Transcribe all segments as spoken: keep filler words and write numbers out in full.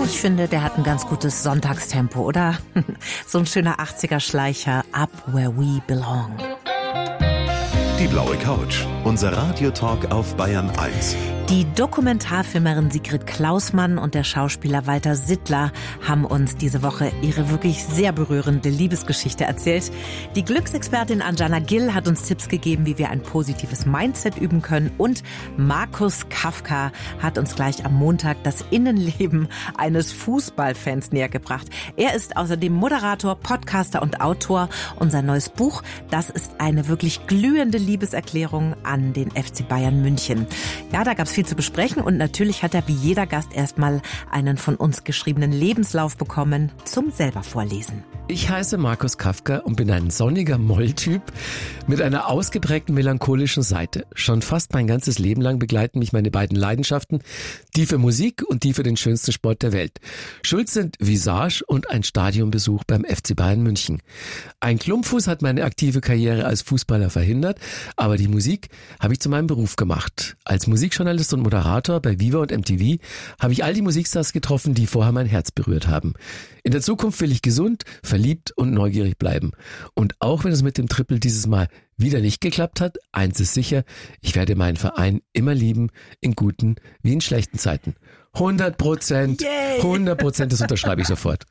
Ich finde, der hat ein ganz gutes Sonntagstempo, oder? So ein schöner achtziger-Schleicher, Up Where We Belong. Die blaue Couch, unser Radiotalk auf Bayern eins. Die Dokumentarfilmerin Sigrid Klausmann und der Schauspieler Walter Sittler haben uns diese Woche ihre wirklich sehr berührende Liebesgeschichte erzählt. Die Glücksexpertin Anjana Gill hat uns Tipps gegeben, wie wir ein positives Mindset üben können. Und Markus Kafka hat uns gleich am Montag das Innenleben eines Fußballfans näher gebracht. Er ist außerdem Moderator, Podcaster und Autor. Unser neues Buch, das ist eine wirklich glühende Liebeserklärung an den F C Bayern München. Ja, da gab es viel zu besprechen und natürlich hat er wie jeder Gast erstmal einen von uns geschriebenen Lebenslauf bekommen zum selber vorlesen. Ich heiße Markus Kafka und bin ein sonniger Molltyp mit einer ausgeprägten melancholischen Seite. Schon fast mein ganzes Leben lang begleiten mich meine beiden Leidenschaften, die für Musik und die für den schönsten Sport der Welt. Schuld sind Visage und ein Stadionbesuch beim F C Bayern München. Ein Klumpfuß hat meine aktive Karriere als Fußballer verhindert, aber die Musik habe ich zu meinem Beruf gemacht. Als Musikjournalist und Moderator bei Viva und M T V habe ich all die Musikstars getroffen, die vorher mein Herz berührt haben. In der Zukunft will ich gesund, verliebt und neugierig bleiben. Und auch wenn es mit dem Triple dieses Mal wieder nicht geklappt hat, eins ist sicher, ich werde meinen Verein immer lieben, in guten wie in schlechten Zeiten. hundert Prozent, hundert Prozent, das unterschreibe ich sofort.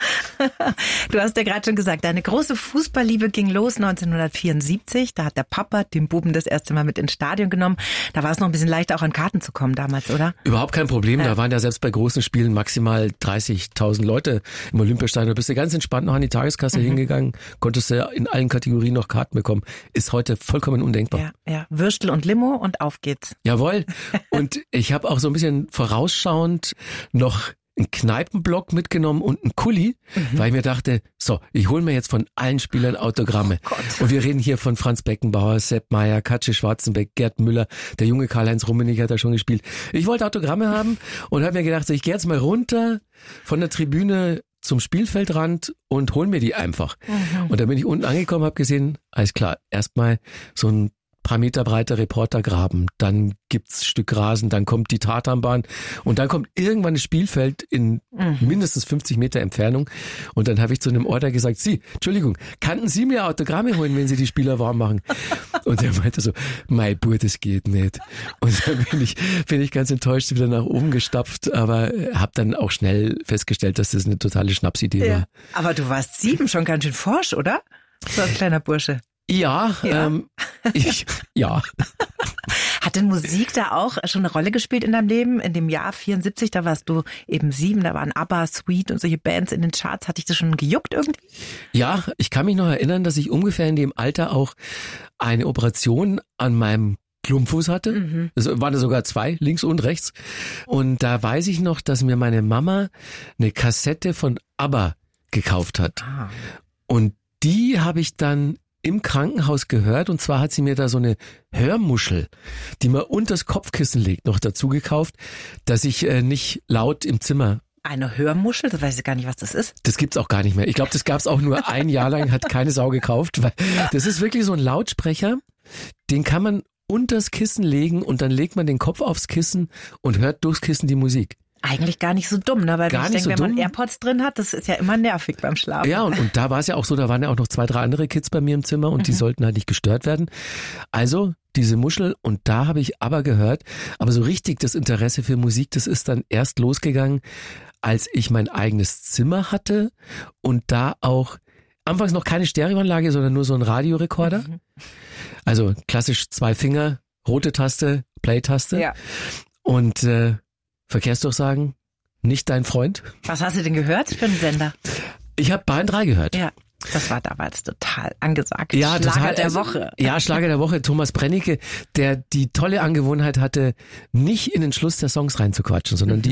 Du hast ja gerade schon gesagt, deine große Fußballliebe ging los neunzehnhundertvierundsiebzig. Da hat der Papa den Buben das erste Mal mit ins Stadion genommen. Da war es noch ein bisschen leichter, auch an Karten zu kommen damals, oder? Überhaupt kein Problem. Ja. Da waren ja selbst bei großen Spielen maximal dreißigtausend Leute im Olympiastadion. Da bist du ganz entspannt noch an die Tageskasse mhm. hingegangen, konntest du in allen Kategorien noch Karten bekommen. Ist heute vollkommen undenkbar. Ja, ja. Würstel und Limo und auf geht's. Jawohl. Und ich habe auch so ein bisschen vorausschauend noch einen Kneipenblock mitgenommen und einen Kuli, mhm. weil ich mir dachte, so, ich hole mir jetzt von allen Spielern Autogramme. Oh und wir reden hier von Franz Beckenbauer, Sepp Maier, Katje Schwarzenbeck, Gerd Müller, der junge Karl-Heinz Rummenigge hat da schon gespielt. Ich wollte Autogramme haben und habe mir gedacht, so, ich gehe jetzt mal runter von der Tribüne zum Spielfeldrand und hol mir die einfach. Mhm. Und dann bin ich unten angekommen, habe gesehen, alles klar, erstmal so ein paar Meter breiter Reportergraben, dann gibt's Stück Rasen, dann kommt die Tatanbahn und dann kommt irgendwann das Spielfeld in mhm. mindestens fünfzig Meter Entfernung und dann habe ich zu einem Order gesagt, Sie, Entschuldigung, kannten Sie mir Autogramme holen, wenn Sie die Spieler warm machen? Und der meinte so, mei Bur, das geht nicht. Und dann bin ich, bin ich ganz enttäuscht wieder nach oben gestapft, aber habe dann auch schnell festgestellt, dass das eine totale Schnapsidee ja. war. Aber du warst sieben, schon ganz schön forsch, oder? So ein kleiner Bursche. Ja, ja. Ähm, ich, ja. Hat denn Musik da auch schon eine Rolle gespielt in deinem Leben? In dem Jahr vierundsiebzig, da warst du eben sieben, da waren ABBA, Sweet und solche Bands in den Charts. Hat dich das schon gejuckt irgendwie? Ja, ich kann mich noch erinnern, dass ich ungefähr in dem Alter auch eine Operation an meinem Klumpfuß hatte. Mhm. Es waren sogar zwei, links und rechts. Und da weiß ich noch, dass mir meine Mama eine Kassette von ABBA gekauft hat. Ah. Und die habe ich dann im Krankenhaus gehört und zwar hat sie mir da so eine Hörmuschel, die man unters Kopfkissen legt, noch dazu gekauft, dass ich äh, nicht laut im Zimmer... Eine Hörmuschel? Das weiß ich gar nicht, was das ist. Das gibt's auch gar nicht mehr. Ich glaube, das gab's auch nur ein Jahr lang, hat keine Sau gekauft, weil das ist wirklich so ein Lautsprecher, den kann man unters Kissen legen und dann legt man den Kopf aufs Kissen und hört durchs Kissen die Musik. Eigentlich gar nicht so dumm, ne? Weil gar ich denke, so wenn man dumm. AirPods drin hat, das ist ja immer nervig beim Schlafen. Ja, und, und da war es ja auch so, da waren ja auch noch zwei, drei andere Kids bei mir im Zimmer und mhm. die sollten halt nicht gestört werden. Also diese Muschel und da habe ich aber gehört, aber so richtig das Interesse für Musik, das ist dann erst losgegangen, als ich mein eigenes Zimmer hatte und da auch anfangs noch keine Stereoanlage, sondern nur so ein Radiorekorder. Mhm. Also klassisch zwei Finger, rote Taste, Play-Taste. Ja. Und äh, Verkehrsdurchsagen, nicht dein Freund. Was hast du denn gehört für einen Sender? Ich habe Bayern drei gehört. Ja, das war damals total angesagt. Ja, Schlager total, der also, Woche. Ja, Schlager der Woche. Thomas Brennecke, der die tolle Angewohnheit hatte, nicht in den Schluss der Songs reinzuquatschen, sondern die